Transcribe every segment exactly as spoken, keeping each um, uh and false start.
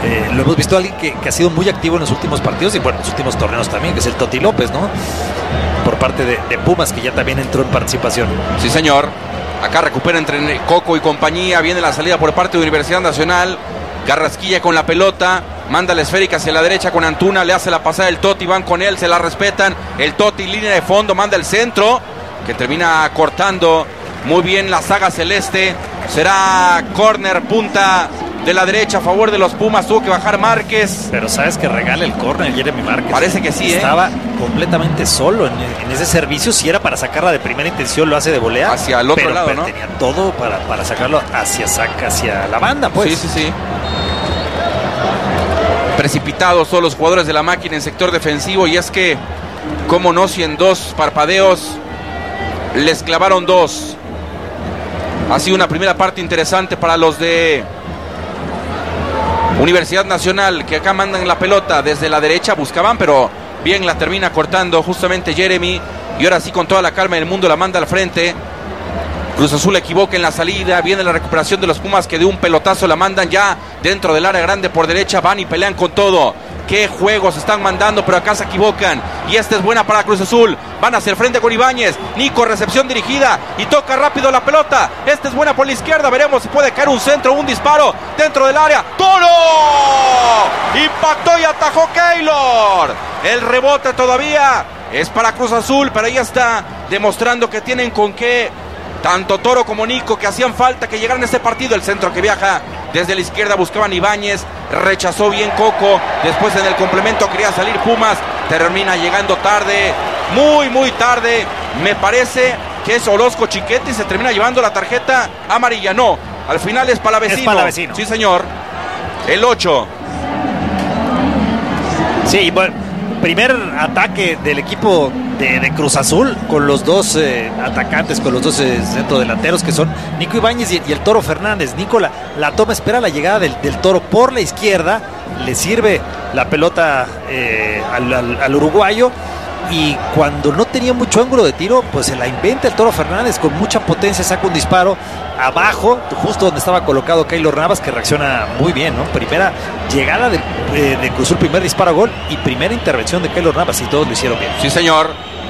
Eh, lo hemos visto a alguien que, que ha sido muy activo en los últimos partidos y bueno, en los últimos torneos también, que es el Toti López, ¿no? Por parte de, de Pumas, que ya también entró en participación. Sí, señor. Acá recupera entre Coco y compañía. Viene la salida por parte de Universidad Nacional. Carrasquilla con la pelota. Manda la esférica hacia la derecha con Antuna. Le hace la pasada el Toti. Van con él, se la respetan. El Toti, línea de fondo, manda el centro, que termina cortando muy bien la saga celeste. Será córner, punta de la derecha a favor de los Pumas. Tuvo que bajar Márquez. Pero sabes que regala el córner Jeremy Márquez. Parece que sí, Estaba ¿eh? completamente solo en, en ese servicio. Si era para sacarla de primera intención, lo hace de volea. Hacia el otro pero, lado, pero ¿no? tenía todo para, para sacarlo hacia, saca, hacia la banda, pues. Sí, sí, sí. Precipitados todos los jugadores de la máquina en sector defensivo. Y es que, cómo no, si en dos parpadeos les clavaron dos. Ha sido una primera parte interesante para los de Universidad Nacional, que acá mandan la pelota desde la derecha, buscaban, pero bien la termina cortando justamente Jeremy. Y ahora sí, con toda la calma del mundo, la manda al frente. Cruz Azul equivoca en la salida. Viene la recuperación de los Pumas, que de un pelotazo la mandan ya dentro del área grande por derecha. Van y pelean con todo. Qué juegos están mandando, pero acá se equivocan. Y esta es buena para Cruz Azul. Van hacia el frente con Ibáñez. Nico, recepción dirigida y toca rápido la pelota. Esta es buena por la izquierda. Veremos si puede caer un centro, un disparo dentro del área. ¡Toro! Impactó y atajó Keylor. El rebote todavía es para Cruz Azul, pero ahí está demostrando que tienen con qué. Tanto Toro como Nico, que hacían falta que llegaran a este partido. El centro que viaja desde la izquierda, buscaban Ibáñez, rechazó bien Coco. Después en el complemento quería salir Pumas, termina llegando tarde, muy muy tarde. Me parece que es Orozco Chiquete y se termina llevando la tarjeta amarilla. No, al final es Palavecino. Es Palavecino. Sí, señor. El ocho. Sí, bueno, primer ataque del equipo de, de Cruz Azul con los dos eh, atacantes, con los dos eh, centrodelanteros, que son Nico Ibáñez y, y el Toro Fernández. Nico la, la toma, espera la llegada del, del Toro por la izquierda, le sirve la pelota eh, al, al, al uruguayo, y cuando no tenía mucho ángulo de tiro, pues se la inventa el Toro Fernández con mucha potencia, saca un disparo abajo, justo donde estaba colocado Keylor Navas, que reacciona muy bien, ¿no? Primera llegada de, eh, de Cruz Azul, primer disparo a gol y primera intervención de Keylor Navas, y todos lo hicieron bien. Sí, señor.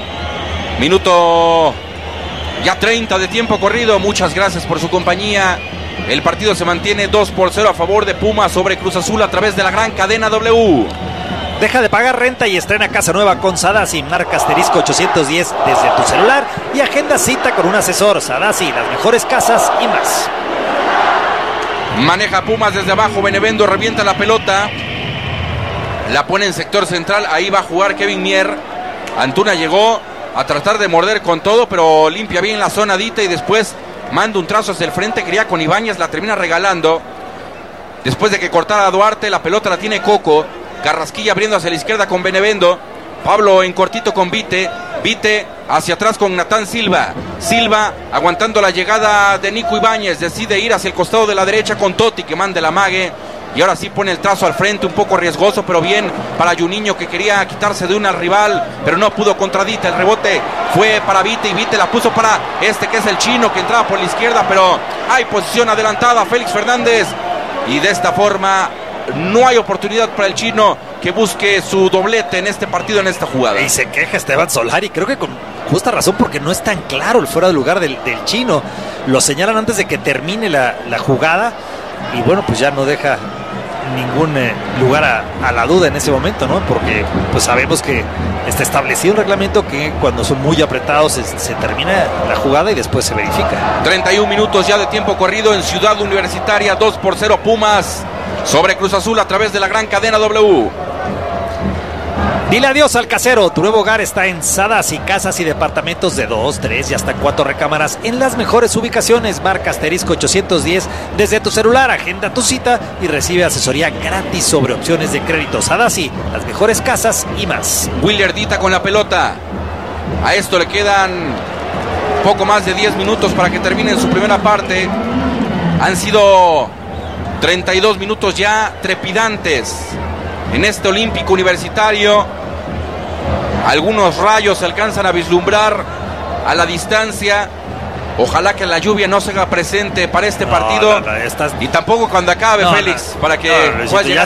Minuto ya treinta de tiempo corrido. Muchas gracias por su compañía. El partido se mantiene dos por cero a favor de Pumas sobre Cruz Azul a través de la gran cadena W. Deja de pagar renta y estrena casa nueva con Sadasi. Marca asterisco ochocientos diez desde tu celular y agenda cita con un asesor. Sadasi, las mejores casas y más. Maneja Pumas desde abajo. Benevendo revienta la pelota, la pone en sector central. Ahí va a jugar Kevin Mier. Antuna llegó a tratar de morder con todo, pero limpia bien la zona dita y después manda un trazo hacia el frente. Quería con Ibáñez, la termina regalando. Después de que cortara a Duarte, la pelota la tiene Coco. Carrasquilla abriendo hacia la izquierda con Benevendo. Pablo en cortito con Vite. Vite hacia atrás con Natán Silva. Silva aguantando la llegada de Nico Ibáñez. Decide ir hacia el costado de la derecha con Toti, que manda el amague. Y ahora sí pone el trazo al frente, un poco riesgoso, pero bien para Juninho, que quería quitarse de una rival, pero no pudo contra Dita. El rebote fue para Vite y Vite la puso para este que es el chino, que entraba por la izquierda, pero hay posición adelantada. Félix Fernández. Y de esta forma no hay oportunidad para el chino, que busque su doblete en este partido, en esta jugada. Y se queja Esteban Solari, creo que con justa razón, porque no es tan claro el fuera de lugar del, del chino. Lo señalan antes de que termine la, la jugada, y bueno, pues ya no deja ningún eh, lugar a, a la duda en ese momento, ¿no? Porque pues sabemos que está establecido un reglamento que cuando son muy apretados se, se termina la jugada y después se verifica. treinta y un minutos ya de tiempo corrido en Ciudad Universitaria. Dos por cero Pumas sobre Cruz Azul a través de la gran cadena W. Dile adiós al casero. Tu nuevo hogar está en Sadasi, casas y departamentos de dos, tres y hasta cuatro recámaras en las mejores ubicaciones. Marca asterisco ochocientos diez desde tu celular, agenda tu cita y recibe asesoría gratis sobre opciones de crédito. Sadasi, las mejores casas y más. Willer Dita con la pelota. A esto le quedan poco más de diez minutos para que termine su primera parte. Han sido treinta y dos minutos ya trepidantes en este Olímpico Universitario. Algunos rayos se alcanzan a vislumbrar a la distancia. Ojalá que la lluvia no se haga presente para este no, partido. no, no, estás... Y tampoco cuando acabe, no, Félix, no, para que no, puedas llegar.